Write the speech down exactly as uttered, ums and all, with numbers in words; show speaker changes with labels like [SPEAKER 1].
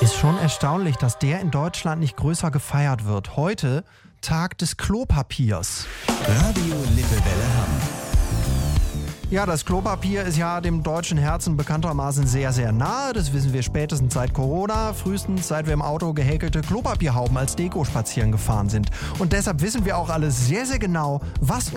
[SPEAKER 1] Ist schon erstaunlich, dass der in Deutschland nicht größer gefeiert wird. Heute Tag des Klopapiers.
[SPEAKER 2] Radio Lippewelle Hamm.
[SPEAKER 1] Ja, das Klopapier ist ja dem deutschen Herzen bekanntermaßen sehr, sehr nahe. Das wissen wir spätestens seit Corona, frühestens seit wir im Auto gehäkelte Klopapierhauben als Deko spazieren gefahren sind. Und deshalb wissen wir auch alle sehr, sehr genau, was